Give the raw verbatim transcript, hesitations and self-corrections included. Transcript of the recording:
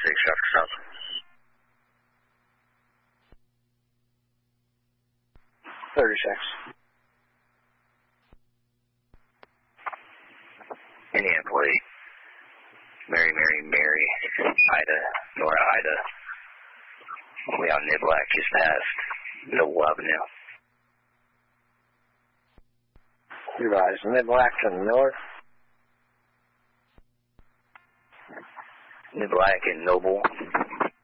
thirty-six, traffic south. thirty-six. Indianapolis. Mary, Mary, Mary, Ida, Nora, Ida. We on Niblack just past Noble Avenue. Rise, Niblack and Miller. Niblack and Noble.